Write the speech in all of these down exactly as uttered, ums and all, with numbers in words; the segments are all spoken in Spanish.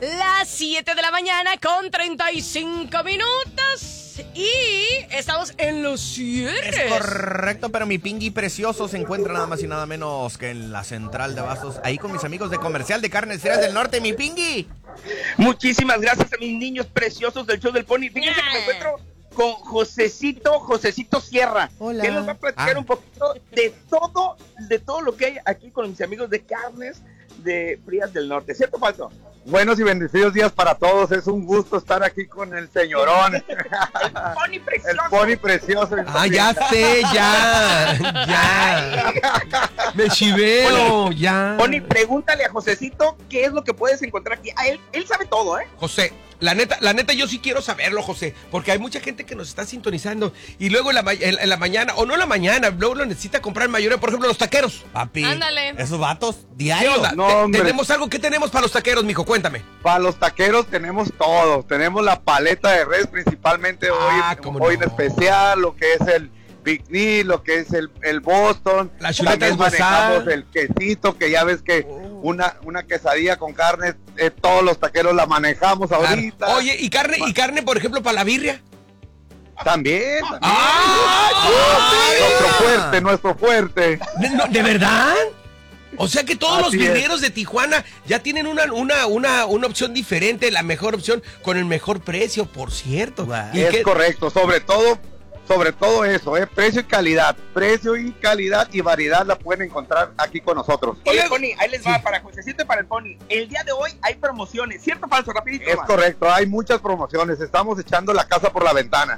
Las siete de la mañana con treinta y cinco minutos. Y estamos en los cierres. Es correcto, pero mi pingui precioso se encuentra nada más y nada menos que en la central de abastos, ahí con mis amigos de Comercial de Carnes Frías del Norte, mi pingui. Muchísimas gracias a mis niños preciosos del show del Pony. Fíjense yeah. que me encuentro con Josecito, Josecito Sierra. Hola. Que nos va a platicar ah. un poquito de todo, de todo lo que hay aquí con mis amigos de Carnes de Frías del Norte. ¿Cierto o falso? Buenos y bendecidos días para todos. Es un gusto estar aquí con el señorón. El Pony precioso. El Pony precioso. Ah, ya sé, ya. Ya. Me chiveo, Pony, ya. Pony, pregúntale a Josecito qué es lo que puedes encontrar aquí. A él, él sabe todo, ¿eh? José, la neta, la neta yo sí quiero saberlo, José, porque hay mucha gente que nos está sintonizando y luego en la, en, en la mañana, o no en la mañana, luego lo necesita comprar en mayoreo, por ejemplo, los taqueros. Papi, ándale. Esos vatos, diario. No, Te, ¿Tenemos algo? ¿Qué tenemos para los taqueros, mijo? Cuéntame. Para los taqueros tenemos todo. Tenemos la paleta de res, principalmente ah, hoy, hoy no. en especial, lo que es el picnic, lo que es el, el Boston. La chuleta también manejamos manejamos el quesito, que ya ves que oh. una, una quesadilla con carne, eh, todos los taqueros la manejamos ahorita. Claro. Oye, ¿y carne, y carne, por ejemplo, para la birria? También. también. ¡Ah! ¡Oh, nuestro fuerte, nuestro fuerte! ¿De, no, ¿de verdad? O sea que todos Así los birrieros es. de Tijuana ya tienen una, una, una, una opción diferente, la mejor opción, con el mejor precio, por cierto. Wow. ¿Y es qué? correcto, sobre todo, sobre todo eso, ¿eh? Precio y calidad. Precio y calidad y variedad la pueden encontrar aquí con nosotros. Oye, Pony, ahí les va sí. para Josecito y para el Pony. El día de hoy hay promociones, ¿cierto o falso? Rapidito. Es más. correcto, hay muchas promociones. Estamos echando la casa por la ventana.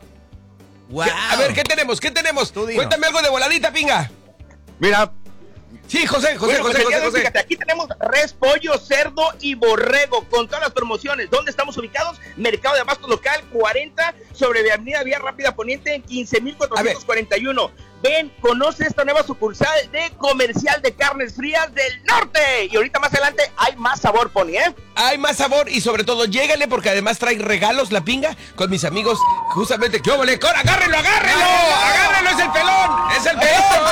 Wow. A ver, ¿qué tenemos? ¿Qué tenemos? Cuéntame algo de voladita, pinga. Mira. Sí, José, José, bueno, José, pues José, José. Fíjate, aquí tenemos res, pollo, cerdo y borrego con todas las promociones. ¿Dónde estamos ubicados? Mercado de Abastos Local cuarenta sobre Avenida Vía Rápida Poniente en quince mil cuatrocientos cuarenta y uno. Ven, conoce esta nueva sucursal de Comercial de Carnes Frías del Norte. Y ahorita más adelante hay más sabor, Pony, ¿eh? Hay más sabor y sobre todo llégale porque además trae regalos la pinga con mis amigos justamente. ¡Qué óvole! ¡Cor, agárrenlo, agárrenlo! ¡Agárrenlo! ¡Es el pelón! ¡Es el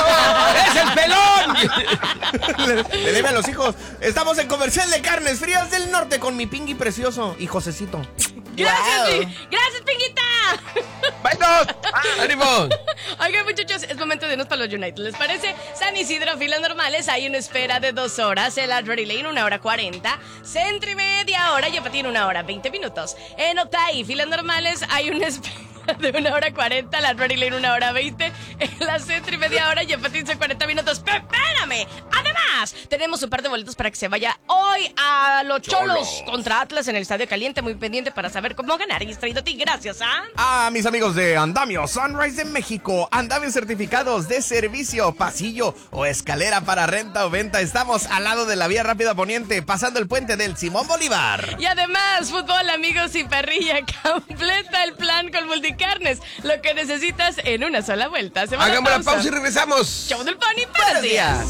pelón! ¡Es el pelón! Le, le debe a los hijos. Estamos en Comercial de Carnes Frías del Norte con mi pingui precioso y Josecito. Gracias, wow. Gracias, Pinguita. ¡Besos! ¡Ánimo! Oigan, muchachos, es momento de irnos para los United. ¿Les parece? San Isidro, filas normales, hay una espera de dos horas. El Adrenaline Lane, una hora cuarenta. Centro, media hora. Yapatín, una hora veinte minutos. En Otay, filas normales, hay una espera de una hora cuarenta. La Adrenaline Lane, una hora veinte. En la Centro, media hora. Yapatín, son cuarenta minutos. ¡Pero espérame! Además, tenemos un par de boletos para que se vaya hoy a los Cholos, Cholos contra Atlas en el Estadio Caliente. Muy pendiente para saber cómo ganar. Y distraído a ti, gracias a... A mis amigos de Andamio Sunrise de México. Andamio certificados de servicio, pasillo o escalera para renta o venta. Estamos al lado de la Vía Rápida Poniente, pasando el puente del Simón Bolívar. Y además, fútbol, amigos y parrilla. Completa el plan con Multicarnes. Lo que necesitas en una sola vuelta. Hagamos la pausa y regresamos. Show del Pony, buenos días.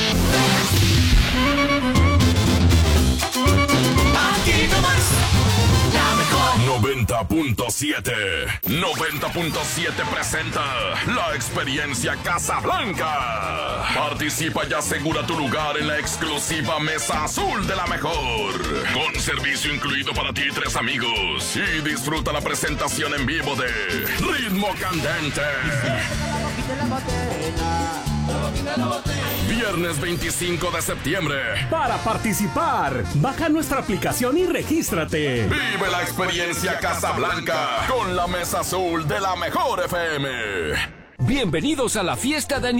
noventa punto siete noventa punto siete presenta la experiencia Casablanca. Participa y asegura tu lugar en la exclusiva Mesa Azul de la Mejor. Con servicio incluido para ti y tres amigos. Y disfruta la presentación en vivo de Ritmo Candente. Viernes veinticinco de septiembre. Para participar, baja nuestra aplicación y regístrate. Vive la experiencia Casablanca con la Mesa Azul de la Mejor F M. Bienvenidos a la fiesta de